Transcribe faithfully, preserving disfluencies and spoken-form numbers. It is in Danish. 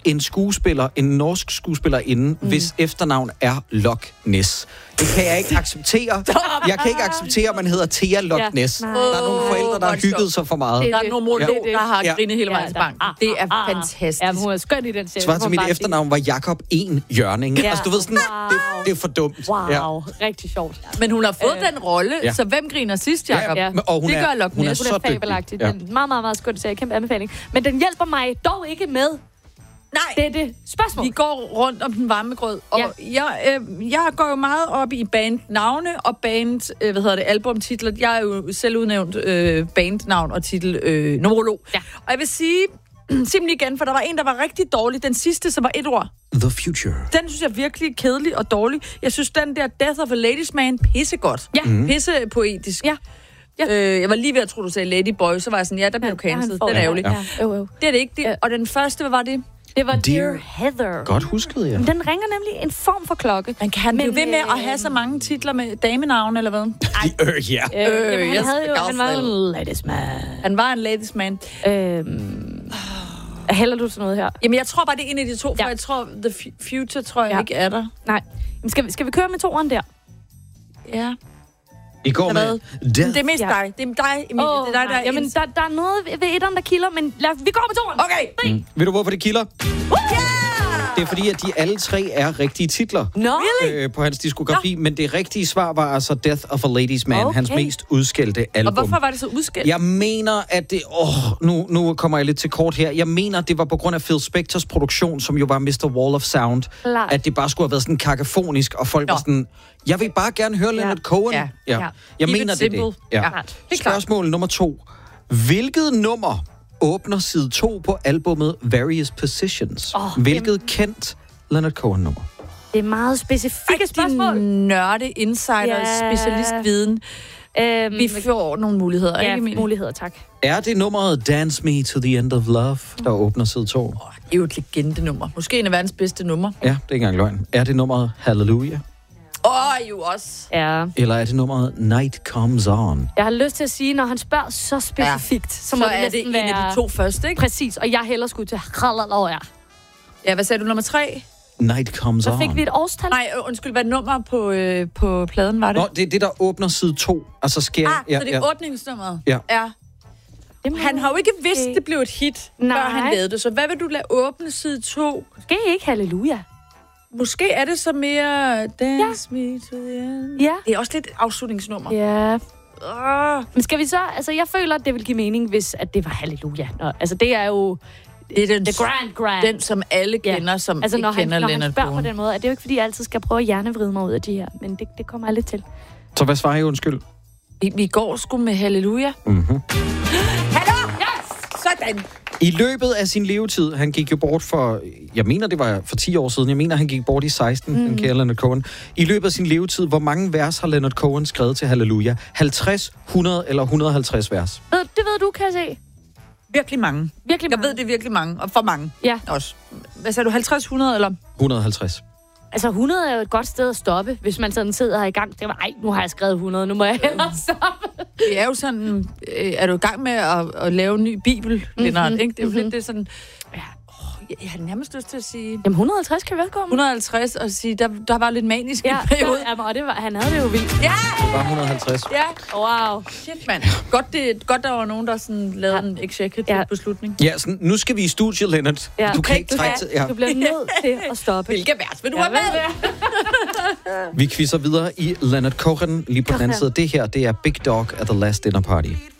en skuespiller, en norsk skuespillerinde, mm. hvis efternavn er Loch Ness. Det kan jeg ikke acceptere. Jeg kan ikke acceptere, at man hedder Thea Loch Ness. Ja, der er nogle forældre, der har hygget sig for meget. Der er nogle monolog, der har ja. grinet hele vejen til banken. Det er fantastisk. Ja, hun er skøn i den serie. Svar til mit efternavn var Jakob en Jørning. Ja. Altså, du ved sådan, wow. det, det er for dumt. Wow, ja. rigtig sjovt. Men hun har fået øh. den rolle, ja. så hvem griner sidst, Jacob? Ja, ja. Og hun det er, gør Loch Ness. Hun er, hun er fabelagtig. Ja. Den er meget, meget, meget skøn serie. Kæmpe anbefaling. Men den hjælper mig dog ikke med Nej. det er det spørgsmål. Vi går rundt om den varme grød, og ja. jeg, øh, jeg går jo meget op i bandnavne og band, øh, hvad hedder det, albumtitler. Jeg er jo selv udnævnt øh, bandnavn og titel øh, numerolog. Ja. Og jeg vil sige, simpelthen igen, for der var en, der var rigtig dårlig. Den sidste, som var et ord. The Future. Den synes jeg er virkelig kedelig og dårlig. Jeg synes, den der Death of a Ladies Man, pissegodt. Ja. Mm. Pisse poetisk. Ja. Ja. Øh, jeg var lige ved at tro, du sagde Ladyboy, så var jeg sådan, ja, der blev ja, cancelled. Den er ærgerlig. Ja. Ja. Jo, jo. Det er det ikke. Det. Og den første, hvad var det? Det var Dear, Dear Heather. Godt husket, ja. Den ringer nemlig en form for klokke. Man kan han blive ved med at have så mange titler med damenavne, eller hvad? De, øh, ja. Øh, jamen, han, yes, havde jo, han var en ladies man. Han var en ladies man. Øhm, hælder du til noget her? Jamen, jeg tror bare, det er en af de to, for ja. jeg tror, The Future, tror jeg ja. ikke er der. Nej. Men skal, vi, skal vi køre med toeren der? Ja. I går med Death. Det er mest ja. dig. Det er dig, Emilie. Oh, det er dig, der er jamen, der, der er noget ved etteren, der kilder, men lad, vi går med toeren. Okay. Mm. Ved du, hvorfor det kilder? Uh, yeah! Det er fordi, at de alle tre er rigtige titler no. øh, på hans diskografi, no. men det rigtige svar var altså Death of a Ladies Man, okay. hans mest udskældte album. Og hvorfor var det så udskældt? Jeg mener, at det... Åh, nu, nu kommer jeg lidt til kort her. Jeg mener, at det var på grund af Phil Spectors produktion, som jo var mister Wall of Sound, Klar. at det bare skulle have været sådan kakafonisk, og folk jo. var sådan... Jeg vil bare gerne høre ja. Leonard Cohen. Ja. Ja. Ja. Jeg Keep mener, it det er det. Ja. Ja. Det Spørgsmål nummer to. Hvilket nummer åbner side to på albumet Various Positions? Oh, Hvilket jamen. kendt Leonard Cohen-nummer? Det er meget specifikke spørgsmål. Nørde, insider, ja. specialistviden. Øhm, Vi får nogle muligheder, ja, ikke? muligheder, tak. Er det nummeret Dance Me to the End of Love, der åbner side to? Oh, det er jo et legendenummer. Måske en af verdens bedste numre. Ja, det er ikke engang løgn. Er det nummeret Hallelujah? Åh, oh, jo også. Ja. Eller er det nummeret Night Comes On? Jeg har lyst til at sige, når han spørger så specifikt, ja. så, må så det er det en være... af de to første, ikke? Præcis, og jeg hælder sgu til Hallelujah. Ja, hvad sagde du, nummer tre? Night Comes On. Så fik vi et årstal. Nej, undskyld, hvad nummer på, øh, på pladen var det? Nå, det er det, der åbner side to. Altså sker... Ah, ja, så det er ja. åbningsnummeret? Ja. ja. Han har jo ikke vidst, det blev et hit, Nej. før han lavede det. Så hvad vil du lade åbne side to? Måske ikke Halleluja. Måske er det så mere Dance ja. Me to the End. Ja. Det er også lidt afslutningsnummer. Ja. Oh. Men skal vi så... Altså, jeg føler, at det vil give mening, hvis at det var Halleluja. Nå, altså, det er jo... Det er den, the grand, grand. Den, som alle kender, ja. som altså, ikke han, kender Leonard Leonard Cohen. Når han Cohen. på den måde, er det jo ikke, fordi jeg altid skal prøve at hjernevride mig ud af de her. Men det, det kommer jeg lidt til. Så hvad svarer I, undskyld? Vi, vi går sgu med Halleluja. Mm-hmm. Hallo! Yes! Sådan! I løbet af sin levetid, han gik jo bort for, jeg mener det var for ti år siden, jeg mener han gik bort i seksten, mm. den kære Leonard Cohen. I løbet af sin levetid, hvor mange vers har Leonard Cohen skrevet til Halleluja? halvtreds, hundrede eller et hundrede og halvtreds vers? Ved, det ved du, kan jeg se. Virkelig mange. Virkelig mange. Jeg ved det er virkelig mange, og for mange. Ja. Også. Hvad sagde du, halvtreds, hundrede eller? et hundrede og halvtreds. Altså, hundrede er jo et godt sted at stoppe, hvis man sådan sidder her i gang. Det var, ej, nu har jeg skrevet hundrede, nu må jeg hellere stoppe. Det er jo sådan, øh, er du i gang med at, at lave en ny bibel, mm-hmm. Lennart, ikke? Det er jo mm-hmm. lidt det er sådan, ja, åh, jeg, jeg har nærmest lyst til at sige... Jamen, et hundrede og halvtreds kan vi komme. et hundrede og halvtreds og sige, der, der var lidt manisk ja, i perioden. Ja, og det var, han havde det jo vildt. Ja! Det var et hundrede og halvtreds. Ja. Wow. Shit, mand. Godt, det, godt, der var nogen, der sådan lavede ja. en executive ja. beslutning. Ja, sådan, nu skal vi i studiet, Leonard. Ja. Du kan ikke du, trække til... Ja. Du bliver nødt til at stoppe. Hvilke vers vil du ja, have med? Vi quizzer videre i Leonard Cohen lige på den anden side. Det her, det er Big Dog at the Last Dinner Party.